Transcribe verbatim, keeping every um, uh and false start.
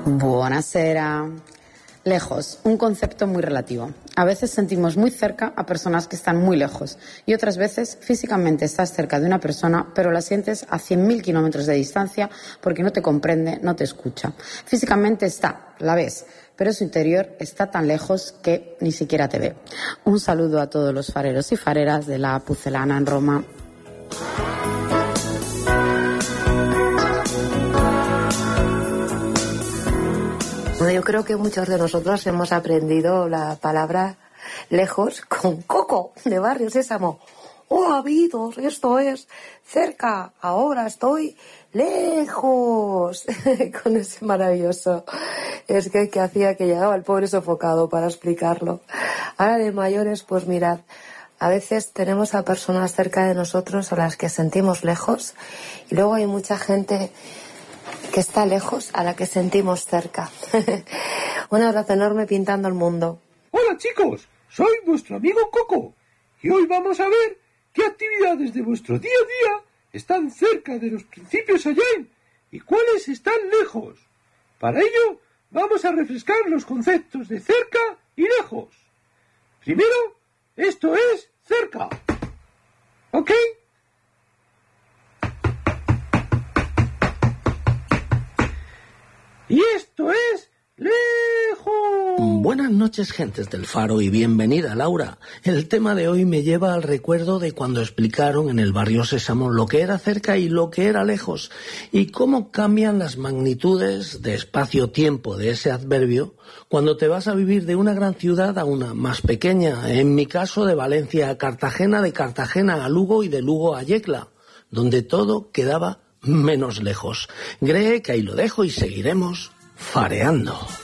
Buonasera. Lejos, un concepto muy relativo. A veces sentimos muy cerca a personas que están muy lejos y otras veces físicamente estás cerca de una persona pero la sientes a cien mil kilómetros de distancia porque no te comprende, no te escucha. Físicamente está, la ves, pero su interior está tan lejos que ni siquiera te ve. Un saludo a todos los fareros y fareras de la Pucelana en Roma. Yo creo que muchos de nosotros hemos aprendido la palabra lejos con Coco de Barrio Sésamo. Oh, habidos, esto es cerca, ahora estoy lejos. Con ese maravilloso es que, que hacía que llegaba el pobre sofocado para explicarlo. Ahora de mayores, pues mirad, a veces tenemos a personas cerca de nosotros a las que sentimos lejos y luego hay mucha gente que está lejos a la que sentimos cerca. Un abrazo enorme pintando el mundo. Hola chicos, soy vuestro amigo Coco y hoy vamos a ver qué actividades de vuestro día a día están cerca de los principios Agile y cuáles están lejos. Para ello vamos a refrescar los conceptos de cerca y lejos. Primero, esto es cerca. ¿Ok? Y esto es lejos. Buenas noches, gentes del Faro, y bienvenida, Laura. El tema de hoy me lleva al recuerdo de cuando explicaron en el Barrio Sésamo lo que era cerca y lo que era lejos, y cómo cambian las magnitudes de espacio-tiempo de ese adverbio cuando te vas a vivir de una gran ciudad a una más pequeña. En mi caso, de Valencia a Cartagena, de Cartagena a Lugo y de Lugo a Yecla, donde todo quedaba menos lejos. Gree que ahí lo dejo y seguiremos fareando.